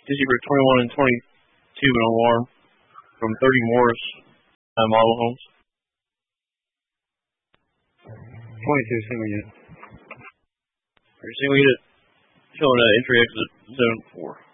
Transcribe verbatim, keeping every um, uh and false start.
Dizzy Brick twenty-one and twenty-two an alarm from thirty Morris uh, model homes. twenty-two single unit. Single unit showing uh, entry exit zone four.